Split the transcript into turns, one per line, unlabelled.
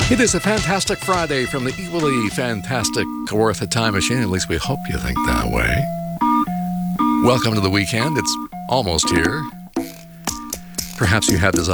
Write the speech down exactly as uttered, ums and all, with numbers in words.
It is a fantastic Friday from the equally fantastic Kawartha Time Machine. At least we hope you think that way. Welcome to the weekend. It's almost here. Perhaps you had this